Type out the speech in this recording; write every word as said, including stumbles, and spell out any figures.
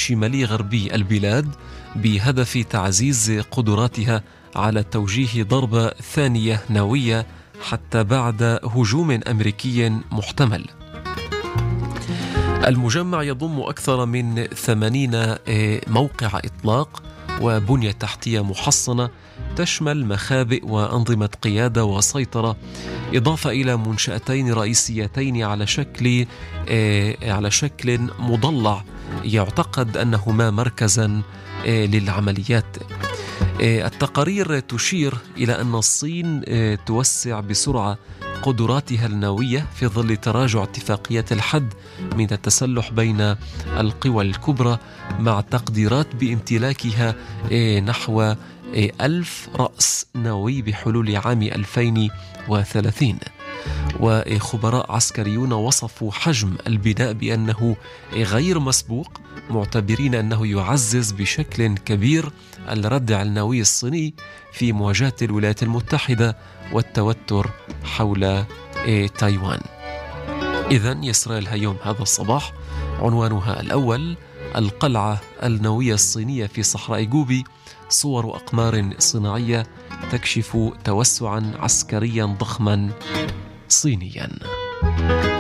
شمالي غربي البلاد بهدف تعزيز قدراتها على توجيه ضربة ثانية نووية حتى بعد هجوم أمريكي محتمل. المجمع يضم أكثر من ثمانين موقع إطلاق وبنية تحتية محصنة تشمل مخابئ وأنظمة قيادة وسيطرة، إضافة إلى منشأتين رئيسيتين على شكل على شكل مضلع يعتقد أنهما مركزا للعمليات. التقارير تشير إلى أن الصين توسع بسرعة قدراتها النووية في ظل تراجع اتفاقية الحد من التسلح بين القوى الكبرى، مع تقديرات بامتلاكها نحو ألف رأس نووي بحلول عام ألفين وثلاثين. وخبراء عسكريون وصفوا حجم البناء بأنه غير مسبوق، معتبرين أنه يعزز بشكل كبير الردع النووي الصيني في مواجهة الولايات المتحدة والتوتر حول تايوان. إذن يسرى لها يوم هذا الصباح عنوانها الأول: القلعة النووية الصينية في صحراء جوبي، صور أقمار صناعية تكشف توسعا عسكريا ضخما صينيا.